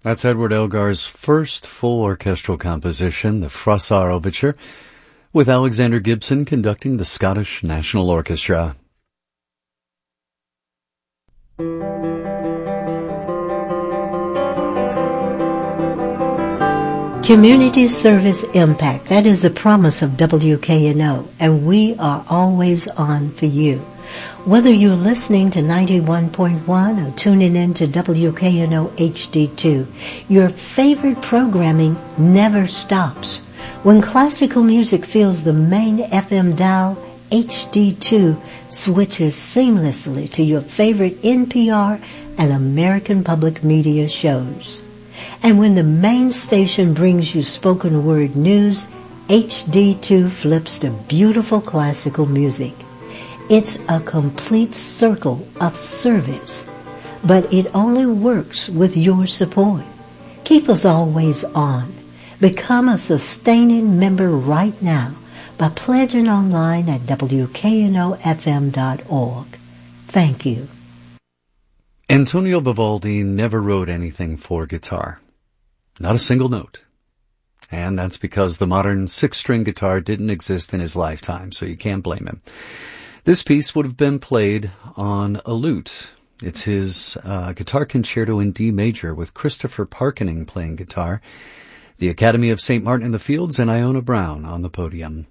That's Edward Elgar's first full orchestral composition, the Froissart Overture, with Alexander Gibson conducting the Scottish National Orchestra. Community service impact. That is the promise of WKNO, and we are always on for you. Whether you're listening to 91.1 or tuning in to WKNO HD2, your favorite programming never stops. When classical music fills the main FM dial, HD2 switches seamlessly to your favorite NPR and American Public Media shows. And when the main station brings you spoken word news, HD2 flips to beautiful classical music. It's a complete circle of service, but it only works with your support. Keep us always on. Become a sustaining member right now by pledging online at WKNOFM.org. Thank you. Antonio Vivaldi never wrote anything for guitar. Not a single note. And that's because the modern six-string guitar didn't exist in his lifetime, so you can't blame him. This piece would have been played on a lute. It's his guitar concerto in D major with Christopher Parkening playing guitar, the Academy of St. Martin in the Fields, and Iona Brown on the podium.